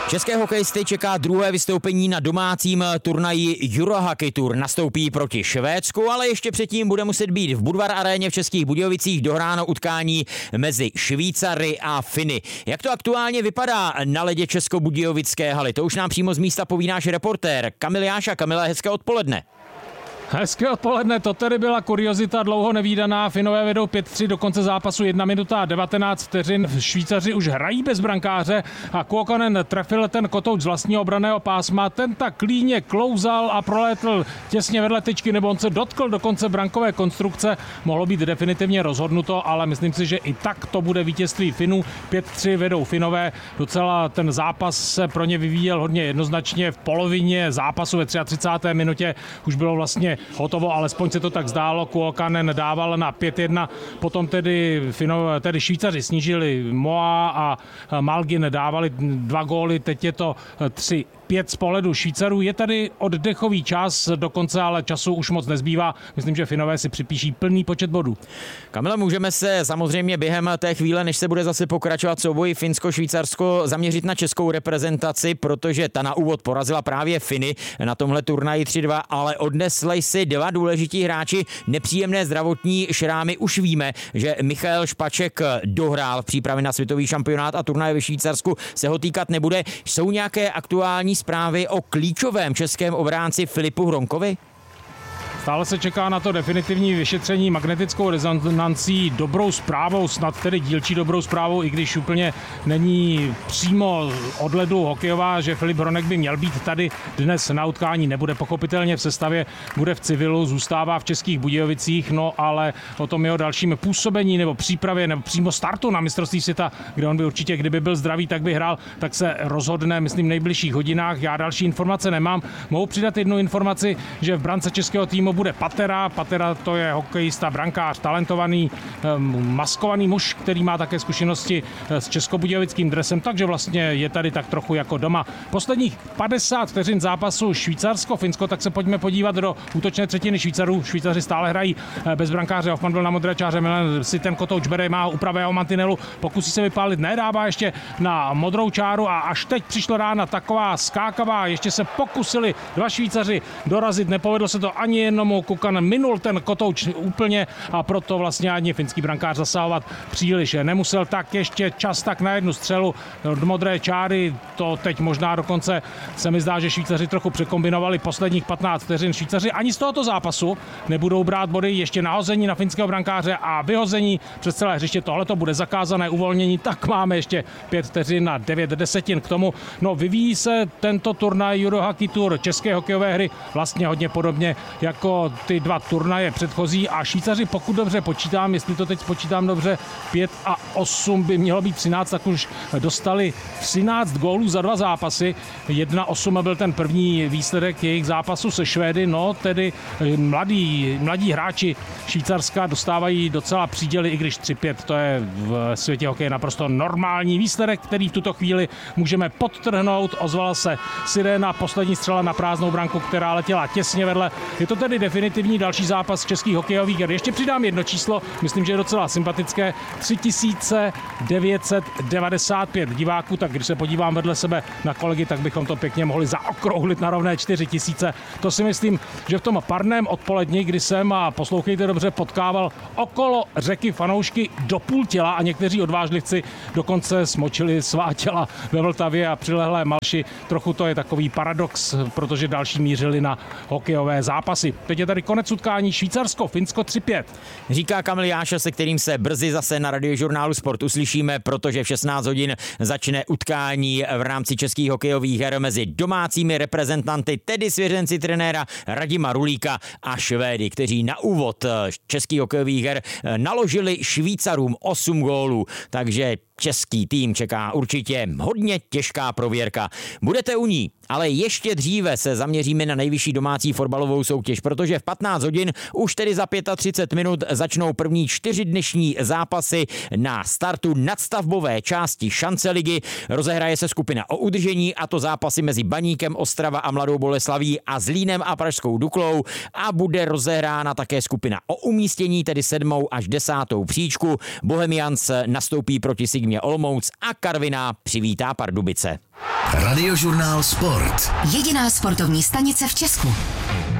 České hokejisty čeká druhé vystoupení na domácím turnaji Eurohockey Tour. Nastoupí proti Švédsku, ale ještě předtím bude muset být v Budvar aréně v Českých Budějovicích dohráno utkání mezi Švýcary a Finy. Jak to aktuálně vypadá na ledě českobudějovické haly? To už nám přímo z místa poví náš reportér Kamil Jáša. Kamile, hezké odpoledne. Hezké odpoledne, to tedy byla kuriozita dlouho nevídaná. Finové vedou 5-3 do konce zápasu 1 minuta a 19 vteřin. Švýcaři už hrají bez brankáře a Kuokkanen trefil ten kotouč z vlastního obranného pásma. Ten tak klíně klouzal a prolétl těsně vedle tyčky, nebo on se dotkl dokonce brankové konstrukce. Mohlo být definitivně rozhodnuto, ale myslím si, že i tak to bude vítězství Finů. 5-3 vedou Finové. Docela ten zápas se pro ně vyvíjel hodně jednoznačně. V polovině zápasu ve 33. minutě už bylo vlastně hotovo, alespoň se to tak zdálo. Kuokkanen dával na 5-1, potom tedy Švýcaři snížili, Moa a Malgin dávali 2 góly, teď je to 3-5 z pohledu Švýcarů. Je tady oddechový čas, dokonce ale času už moc nezbývá. Myslím, že Finové si připíší plný počet bodů. Kamile, můžeme se samozřejmě během té chvíle, než se bude zase pokračovat souboj Finsko-Švýcarsko, zaměřit na českou reprezentaci, protože ta na úvod porazila právě Finy na tomhle turnaji 3-2, ale odnesli si 2 důležití hráči nepříjemné zdravotní šrámy. Už víme, že Michael Špaček dohrál v přípravě na světový šampionát a turnaj ve Švýcarsku se ho týkat nebude. Jsou nějaké aktuální zprávy o klíčovém českém obránci Filipu Hronkovi? Stále se čeká na to definitivní vyšetření magnetickou rezonancí. Dobrou zprávou, snad tedy dílčí dobrou zprávou, i když úplně není přímo od ledu hokejová, že Filip Hronek by měl být tady dnes na utkání. Nebude pochopitelně v sestavě, bude v civilu, zůstává v Českých Budějovicích, no ale o tom jeho dalším působení nebo přípravě nebo přímo startu na mistrovství světa, kde on by určitě, kdyby byl zdravý, tak by hrál, tak se rozhodne, myslím, v nejbližších hodinách. Já další informace nemám. Mohu přidat jednu informaci, že v brance českého týmu bude Patera. Patera to je hokejista, brankář, talentovaný, maskovaný muž, který má také zkušenosti s českobudějovickým dresem, takže vlastně je tady tak trochu jako doma. Posledních 50 vteřin zápasu Švýcarsko-Finsko, tak se pojďme podívat do útočné třetiny Švýcarů. Švýcaři stále hrají bez brankáře, Hoffman byl na modré čáře, Milan si ten kotouč bere, má u pravého mantinelu, pokusí se vypálit, nedává ještě na modrou čáru a až teď přišla rána taková skákavá, ještě se pokusili 2 Švýcaři dorazit, nepovedlo se to ani jednomu. Kuokkanen minul ten kotouč úplně a proto vlastně ani finský brankář zasahovat příliš nemusel. Tak ještě čas tak na jednu střelu do modré čáry, to teď možná dokonce se mi zdá, že Švýcaři trochu překombinovali posledních 15 vteřin. Švýcaři ani z tohoto zápasu nebudou brát body, ještě nahození na finského brankáře a vyhození přes celé hřiště. Tohle to bude zakázané uvolnění, tak máme ještě 5 vteřin na 9 desetin k tomu. No, vyvíjí se tento turnaj Eurohockey Tour české hokejové hry vlastně hodně podobně jako ty 2 turnaje předchozí a Švýcaři, pokud dobře počítám, jestli to teď počítám dobře, 5 a 8 by mělo být 13, tak už dostali 13 gólů za 2 zápasy. 1-8 byl ten první výsledek jejich zápasu se Švédy, no tedy mladí hráči Švýcarska dostávají docela příděly, i když 3-5, to je v světě hokeje naprosto normální výsledek, který v tuto chvíli můžeme podtrhnout. Ozvala se siréna, poslední střela na prázdnou branku, která letěla těsně vedle. Je to tedy definitivní další zápas českých hokejových her. Ještě přidám jedno číslo, myslím, že je docela sympatické. 3995 diváků, tak když se podívám vedle sebe na kolegy, tak bychom to pěkně mohli zaokrouhlit na rovné 4000. To si myslím, že v tom parném odpoledni, kdy jsem, a poslouchejte dobře, potkával okolo řeky fanoušky do půl těla a někteří odvážlivci dokonce smočili svá těla ve Vltavě a přilehlé Malši. Trochu to je takový paradox, protože další mířili na hokejové zápasy. Teď je tady konec utkání Švýcarsko-Finsko 3-5. Říká Kamil Jáša, se kterým se brzy zase na Radiožurnálu Sport uslyšíme, protože v 16 hodin začne utkání v rámci českých hokejových her mezi domácími reprezentanty, tedy svěřenci trenéra Radima Rulíka a Švédy, kteří na úvod českých hokejových her naložili Švýcarům 8 gólů. Takže český tým čeká určitě hodně těžká prověrka. Budete u ní, ale ještě dříve se zaměříme na nejvyšší domácí fotbalovou soutěž, protože v 15 hodin už tedy za 35 minut začnou první 4 dnešní zápasy na startu nadstavbové části Šance ligy. Rozehraje se skupina o udržení, a to zápasy mezi Baníkem Ostrava a Mladou Boleslaví a Zlínem a Pražskou Duklou, a bude rozehrána také skupina o umístění, tedy 7. až 10. příčku. Bohemians nastoupí proti Sigmě Olomouc a Karviná přivítá Pardubice. Radiožurnál Sport. Jediná sportovní stanice v Česku.